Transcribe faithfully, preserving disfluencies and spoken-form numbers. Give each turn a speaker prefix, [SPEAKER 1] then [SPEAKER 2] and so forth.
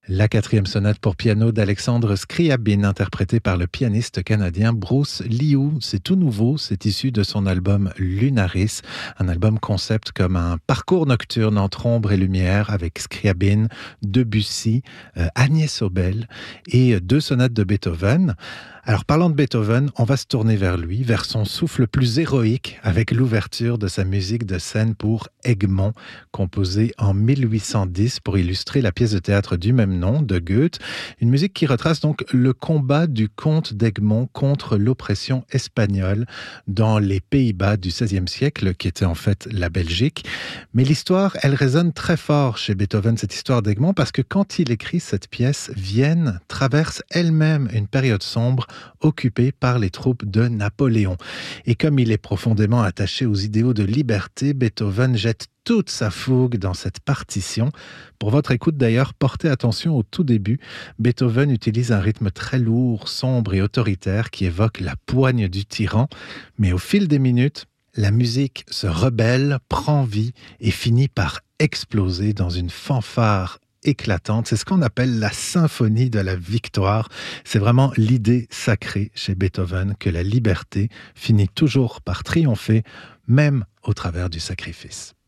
[SPEAKER 1] La quatrième sonate pour piano d'Alexandre Scriabine, interprétée par le pianiste canadien Bruce Liu. C'est tout nouveau, c'est issu de son album Lunaris, un album concept comme un parcours nocturne entre ombre et lumière avec Scriabine, Debussy, euh, Agnès Obel et deux sonates de Beethoven. Alors parlant de Beethoven, on va se tourner vers lui, vers son souffle plus héroïque avec l'ouverture de sa musique de scène pour Egmont, composée en mille huit cent dix pour illustrer la pièce de théâtre du même nom de Goethe. Une musique qui retrace donc le combat du comte d'Egmont contre l'oppression espagnole dans les Pays-Bas du seizième siècle, qui était en fait la Belgique. Mais l'histoire, elle résonne très fort chez Beethoven, cette histoire d'Egmont, parce que quand il écrit cette pièce, Vienne traverse elle-même une période sombre occupé par les troupes de Napoléon. Et comme il est profondément attaché aux idéaux de liberté, Beethoven jette toute sa fougue dans cette partition. Pour votre écoute d'ailleurs, portez attention au tout début. Beethoven utilise un rythme très lourd, sombre et autoritaire qui évoque la poigne du tyran. Mais au fil des minutes, la musique se rebelle, prend vie et finit par exploser dans une fanfare éclatante. C'est ce qu'on appelle la symphonie de la victoire. C'est vraiment l'idée sacrée chez Beethoven que la liberté finit toujours par triompher, même au travers du sacrifice.